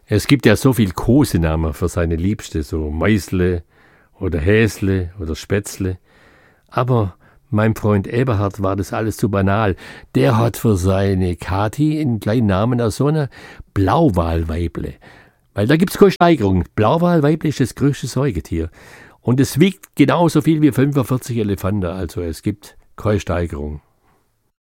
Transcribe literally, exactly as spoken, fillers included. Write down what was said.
Es gibt ja so viel Kosenamen für seine Liebste, so Meisle oder Häsle oder Spätzle. Aber meinem Freund Eberhard war das alles zu banal. Der hat für seine Kathi einen kleinen Namen aus so einer Blauwalweible. Weil da gibt's keine Steigerung. Blauwalweible ist das größte Säugetier. Und es wiegt genauso viel wie fünfundvierzig Elefanten. Also es gibt keine Steigerung.